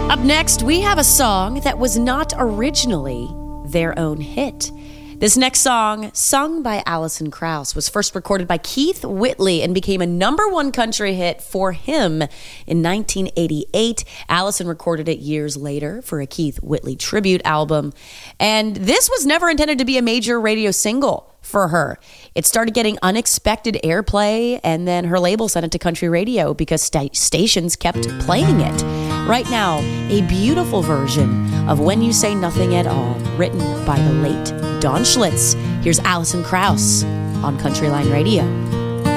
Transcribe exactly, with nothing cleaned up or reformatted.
Up next, we have a song that was not originally their own hit. This next song, sung by Alison Krauss, was first recorded by Keith Whitley and became a number one country hit for him in nineteen eighty-eight. Alison recorded it years later for a Keith Whitley tribute album. And this was never intended to be a major radio single for her. It started getting unexpected airplay, and then her label sent it to country radio because sta- stations kept playing it. Right now, a beautiful version of When You Say Nothing at All, written by the late Don Schlitz. Here's Alison Krauss on Country Line Radio.